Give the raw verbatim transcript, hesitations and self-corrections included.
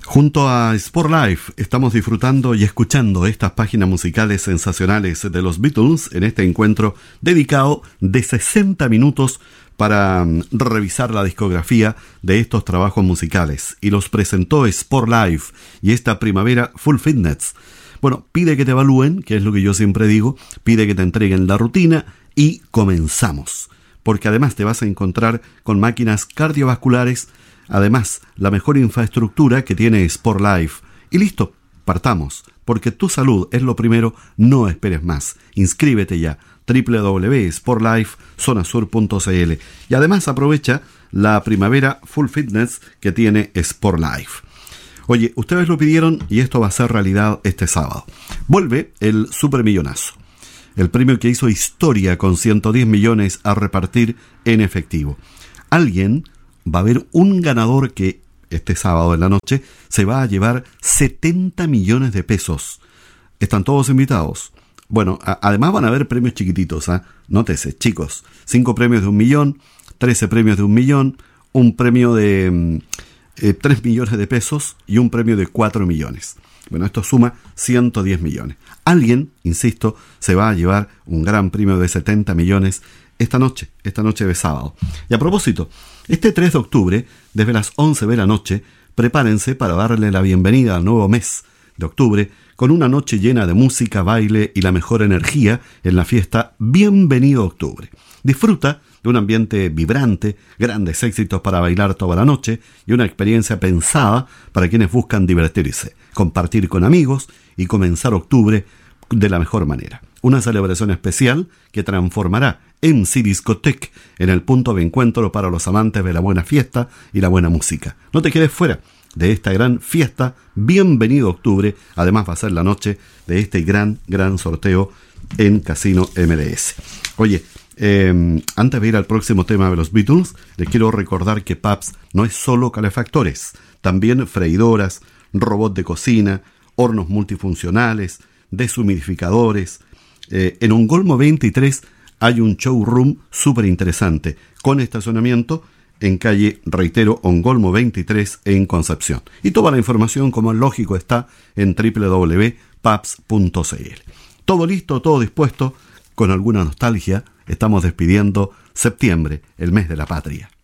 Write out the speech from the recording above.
Junto a Sport Life estamos disfrutando y escuchando estas páginas musicales sensacionales de los Beatles en este encuentro dedicado de sesenta minutos para revisar la discografía de estos trabajos musicales. Y los presentó Sport Life y esta primavera Full Fitness. Bueno, pide que te evalúen, que es lo que yo siempre digo, pide que te entreguen la rutina y comenzamos. Porque además te vas a encontrar con máquinas cardiovasculares. Además, la mejor infraestructura que tiene Sport Life. Y listo, partamos. Porque tu salud es lo primero, no esperes más. Inscríbete ya. doble u doble u doble u punto sport life zona sur punto c l. Y además aprovecha la primavera Full Fitness que tiene Sport Life. Oye, ustedes lo pidieron y esto va a ser realidad este sábado. Vuelve el Supermillonazo. El premio que hizo historia con ciento diez millones a repartir en efectivo. Alguien... va a haber un ganador que este sábado en la noche se va a llevar setenta millones de pesos. Están todos invitados. Bueno, a- además van a haber premios chiquititos, ¿eh? Nótese, chicos. cinco premios de un millón, trece premios de un millón, un premio de eh, tres millones de pesos y un premio de cuatro millones. Bueno, esto suma ciento diez millones. Alguien, insisto, se va a llevar un gran premio de setenta millones esta noche, esta noche de sábado. Y a propósito, este tres de octubre, desde las once de la noche, prepárense para darle la bienvenida al nuevo mes de octubre con una noche llena de música, baile y la mejor energía en la fiesta Bienvenido Octubre. Disfruta de un ambiente vibrante, grandes éxitos para bailar toda la noche y una experiencia pensada para quienes buscan divertirse, compartir con amigos y comenzar octubre de la mejor manera. Una celebración especial que transformará M C Discotech en el punto de encuentro para los amantes de la buena fiesta y la buena música. No te quedes fuera de esta gran fiesta. Bienvenido Octubre. Además va a ser la noche de este gran, gran sorteo en Casino M L S. Oye, eh, antes de ir al próximo tema de los Beatles, les quiero recordar que Pabst no es solo calefactores, también freidoras, robot de cocina, hornos multifuncionales, deshumidificadores. Eh, en Ongolmo veintitrés hay un showroom súper interesante con estacionamiento en calle, reitero, Ongolmo veintitrés en Concepción. Y toda la información, como es lógico, está en doble u doble u doble u punto pabst punto c l. Todo listo, todo dispuesto. Con alguna nostalgia estamos despidiendo septiembre, el mes de la patria.